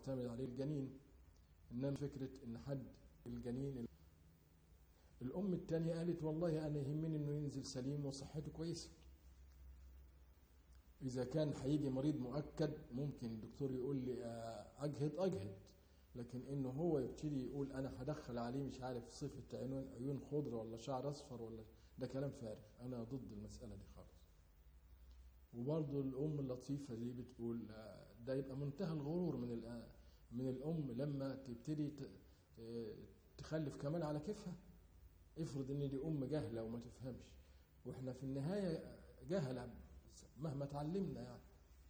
معتمد عليه الجنين، إنما فكرة إن حد الجنين. الأم التانية قالت والله أنا يهمني إنه ينزل سليم وصحته كويسة. إذا كان هيجي مريض مؤكد ممكن الدكتور يقول لي أجهد، لكن إنه هو يبتدي يقول أنا هدخل عليه مش عارف صفة عيون خضر ولا شعر أصفر ولا، ده كلام فارغ. أنا ضد المسألة دي خالص. وبرضه الأم اللطيفة دي بتقول ده يبقى منتهى الغرور من الأم لما تبتدي تخلف كمان على كيفها. افرض ان دي ام جهله وما تفهمش، واحنا في النهايه جهله مهما تعلمنا يعني.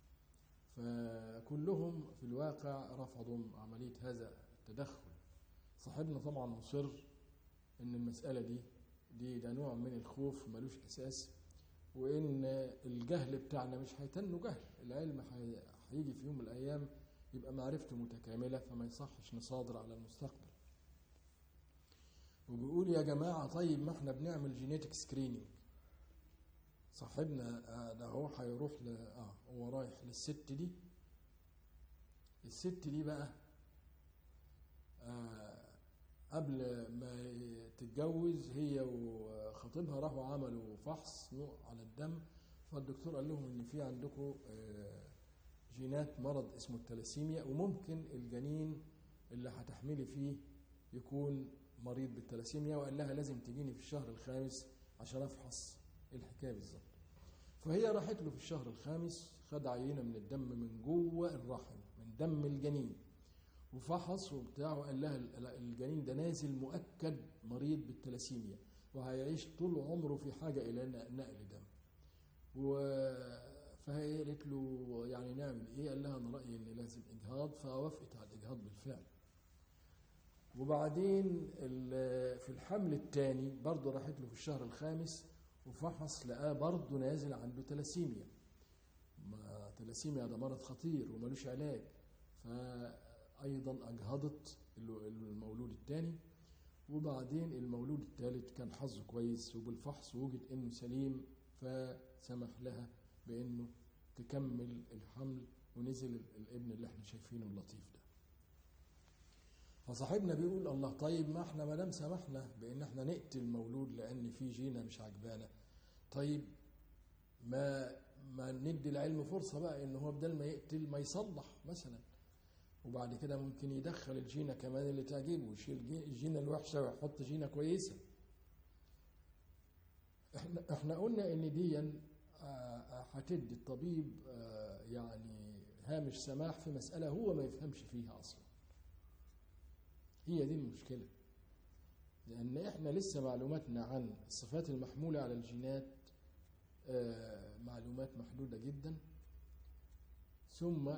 فكلهم في الواقع رفضوا عمليه هذا التدخل. صاحبنا طبعا مصر ان المساله ده نوع من الخوف ملوش اساس، وان الجهل بتاعنا مش هيتنه جهل. العلم هيجي في يوم من الايام يبقى معرفته متكامله، فما يصحش نصادر على المستقبل. وبيقول يا جماعة طيب ما احنا بنعمل جينيتك سكرينينج. صاحبنا ده هو هيروح هو رايح للست دي. الست دي بقى قبل ما تتجوز هي وخطيبها راحوا عملوا فحص على الدم، فالدكتور قال لهم ان في عندكم جينات مرض اسمه التلاسيميا، وممكن الجنين اللي هتحملي فيه يكون مريض بالتلاسيميا، وقال لها لازم تجيني في الشهر الخامس عشان افحص الحكايه بالظبط. فهي راحت له في الشهر الخامس، خد عينه من الدم من جوه الرحم من دم الجنين وفحص وبتاع، وقال لها الجنين ده نازل مؤكد مريض بالتلاسيميا وهيعيش طول عمره في حاجه الى نقل دم. فهي قالت له يعني نعمل ايه؟ قال لها انا رايي ان لازم اجهاض، فوافقت على الاجهاض بالفعل. وبعدين في الحمل الثاني برضه راحت له في الشهر الخامس وفحص، لقاه برضه نازل عنده تلاسيميا. تلاسيميا ده مرض خطير وملوش علاج، فأيضا أجهضت المولود الثاني. وبعدين المولود الثالث كان حظه كويس وبالفحص وجد إنه سليم، فسمح لها بإنه تكمل الحمل ونزل الابن اللي احنا شايفينه اللطيف ده. فصاحبنا بيقول الله طيب ما احنا ما دام سمحنا بان احنا نقتل المولود لان في جينه مش عجبانا، طيب ما ندي العلم فرصه بقى ان هو بدل ما يقتل ما يصلح مثلا، وبعد كده ممكن يدخل الجينه كمان اللي تعجبه ويشيل الجينه الوحشه ويحط جينه كويسه. احنا قلنا ان دي هتدي الطبيب يعني هامش سماح في مساله هو ما يفهمش فيها اصلا. هي دي المشكلة، لأن إحنا لسه معلوماتنا عن الصفات المحمولة على الجينات معلومات محدودة جدا. ثم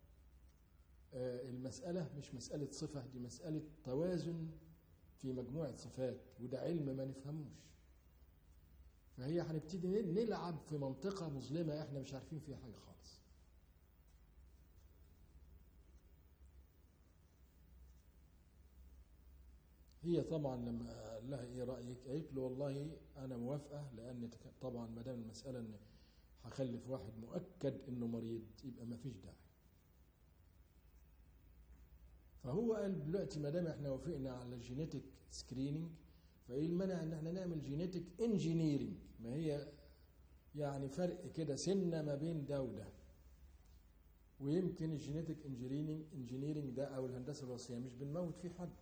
المسألة مش مسألة صفة، دي مسألة توازن في مجموعة صفات، وده علم ما نفهموش. فهي هنبتدي نلعب في منطقة مظلمة إحنا مش عارفين فيها حاجة خالص. هي طبعا لما قال لها ايه رايك؟ قالت له والله انا موافقه، لان طبعا ما دام المساله ان هخلف واحد مؤكد انه مريض يبقى ما فيش داعي. فهو قال دلوقتي ما دام احنا وافقنا على الجينيتك سكريننج، فايه المانع ان احنا نعمل جينيتك انجينيرنج؟ ما هي يعني فرق كده سنه ما بين ده وده. ويمكن الجينيتك انجينيرنج ده او الهندسه الوراثيه مش بنموت فيه حد.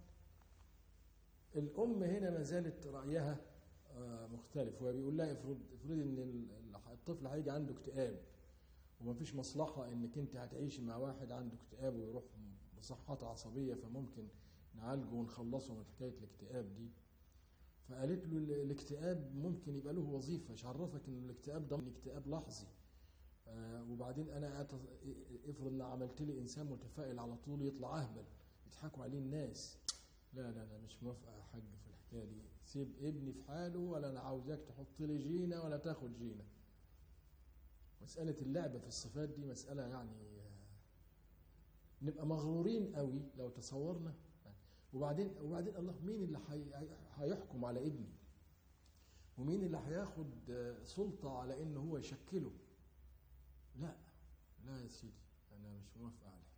الأم هنا ما زالت رأيها مختلف، وهي بيقول لها افرضي ان الطفل هيجي عنده اكتئاب ومفيش مصلحة انك انت هتعيشي مع واحد عنده اكتئاب ويروح بصحات عصبية، فممكن نعالجه ونخلصه من حكاية الاكتئاب دي. فقالت له الاكتئاب ممكن يبقى له وظيفة، مش عرفك ان الاكتئاب ده اكتئاب لحظي. وبعدين انا افرض ان عملت لي انسان متفائل على طول يطلع اهبل يضحكوا عليه الناس. لا لا لا مش موافقه يا حاج في الحكايه دي، سيب ابني في حاله، ولا انا عاوزاك تحط لي جينه ولا تاخد جينه. مساله اللعبه في الصفات دي مساله يعني نبقى مغرورين قوي لو تصورنا. وبعدين الله مين اللي هيحكم على ابني؟ ومين اللي هياخد سلطه على انه هو يشكله؟ لا لا يا سيدي انا مش موافقه على